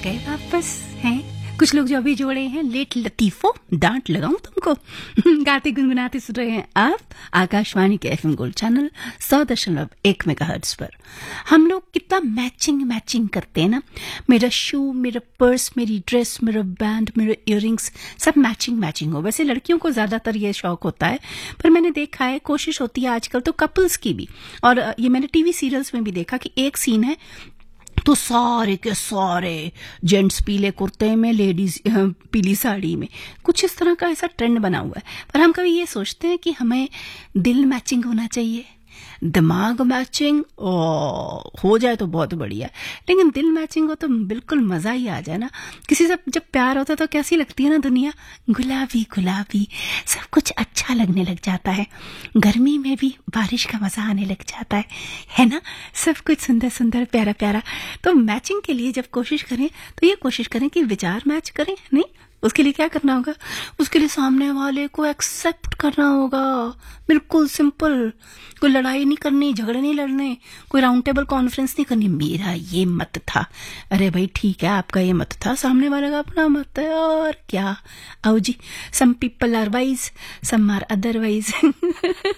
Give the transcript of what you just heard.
गए वापस हैं कुछ लोग जो अभी जोड़े हैं लेट लतीफो डांट लगाऊं तुमको गाते गुनगुनाते सुन रहे हैं आप आकाशवाणी के एफएम गोल्ड चैनल 100.1 मेगाहर्ट्ज पर। हम लोग कितना मैचिंग करते हैं ना। मेरा शू, मेरा पर्स, मेरी ड्रेस, मेरा बैंड, मेरे इयररिंग्स सब मैचिंग हो। वैसे लड़कियों को ज्यादातर ये शौक होता है, पर मैंने देखा है कोशिश होती है आजकल तो कपल्स की भी, और ये मैंने टीवी सीरियल्स में भी देखा कि एक सीन है तो सारे के सारे जेंट्स पीले कुर्ते में, लेडीज पीली साड़ी में, कुछ इस तरह का ऐसा ट्रेंड बना हुआ है। पर हम कभी ये सोचते हैं कि हमें दिल मैचिंग होना चाहिए, दिमाग मैचिंग हो जाए तो बहुत बढ़िया, लेकिन दिल मैचिंग हो तो बिल्कुल मजा ही आ जाए ना। किसी से जब प्यार होता है तो कैसी लगती है ना दुनिया, गुलाबी गुलाबी, सब कुछ अच्छा लगने लग जाता है। गर्मी में भी बारिश का मजा आने लग जाता है ना। सब कुछ सुंदर सुंदर प्यारा प्यारा। तो मैचिंग के लिए जब कोशिश करें तो ये कोशिश करें कि विचार मैच करें। नहीं, उसके लिए क्या करना होगा, उसके लिए सामने वाले को एक्सेप्ट करना होगा। बिल्कुल सिंपल, कोई लड़ाई नहीं करनी, झगड़े नहीं लड़ने, कोई राउंड टेबल कॉन्फ्रेंस नहीं करनी। मेरा ये मत था, अरे भाई ठीक है आपका ये मत था, सामने वाले का अपना मत है, और क्या। आओ जी, some people are wise, some are otherwise.